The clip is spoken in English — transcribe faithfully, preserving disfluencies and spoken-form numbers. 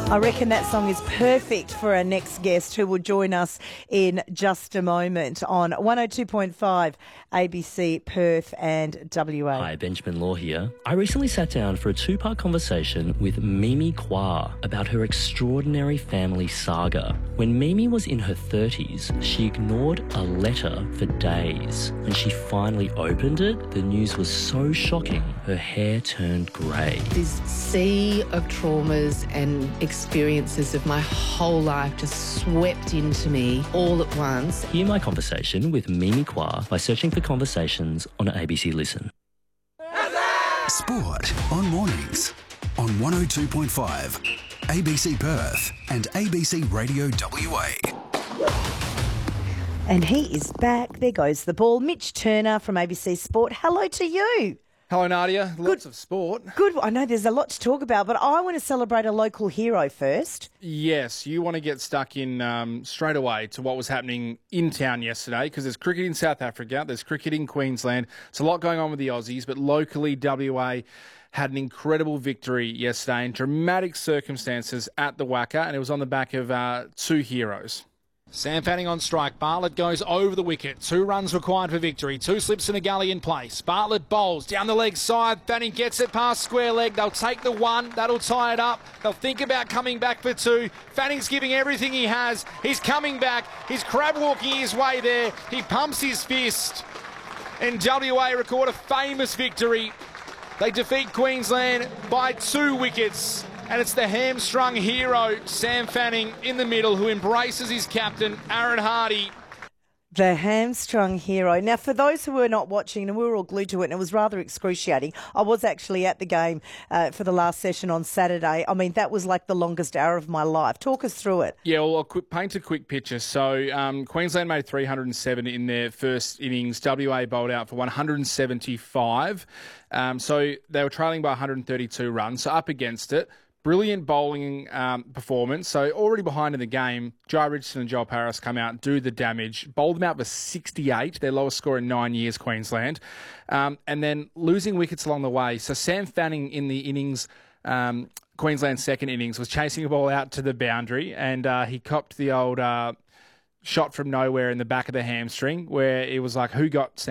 I reckon that song is perfect for our next guest who will join us in just a moment on one oh two point five A B C Perth and W A. Hi, Benjamin Law here. I recently sat down for a two-part conversation with Mimi Kwa about her extraordinary family saga. When Mimi was in her thirties, she ignored a letter for days. When she finally opened it, the news was so shocking, her hair turned grey. This sea of traumas and experiences of my whole life just swept into me all at once. Hear my conversation with Mimi Kwa by searching for Conversations on A B C Listen. Sport on mornings on one oh two point five A B C Perth and A B C Radio W A. And he is back. There goes the ball. Mitch Turner from A B C Sport. Hello to you. Hello, Nadia. Lots Good. of sport. Good. I know there's a lot to talk about, but I want to celebrate a local hero first. Yes, you want to get stuck in um, straight away to what was happening in town yesterday, because there's cricket in South Africa, there's cricket in Queensland. It's a lot going on with the Aussies, but locally W A had an incredible victory yesterday in dramatic circumstances at the Wacker, and it was on the back of uh, two heroes. Sam Fanning on strike. Bartlett goes over the wicket. Two runs required for victory. Two slips in a gully in place. Bartlett bowls down the leg side. Fanning gets it past square leg. They'll take the one. That'll tie it up. They'll think about coming back for two. Fanning's giving everything he has. He's coming back. He's crab walking his way there. He pumps his fist. And W A record a famous victory. They defeat Queensland by two wickets. And it's the hamstrung hero, Sam Fanning, in the middle, who embraces his captain, Aaron Hardy. The hamstrung hero. Now, for those who were not watching, and we were all glued to it, and it was rather excruciating, I was actually at the game uh, for the last session on Saturday. I mean, that was like the longest hour of my life. Talk us through it. Yeah, well, I'll quick, paint a quick picture. So um, Queensland made three hundred seven in their first innings. W A bowled out for one hundred seventy-five. Um, so they were trailing by one hundred thirty-two runs, so up against it. Brilliant bowling um, performance. So already behind in the game, Jai Richardson and Joel Paris come out and do the damage. Bowled them out for sixty-eight, their lowest score in nine years, Queensland. Um, and then losing wickets along the way. So Sam Fanning in the innings, um, Queensland's second innings, was chasing a ball out to the boundary, and uh, he copped the old uh, shot from nowhere in the back of the hamstring, where it was like, who got Sam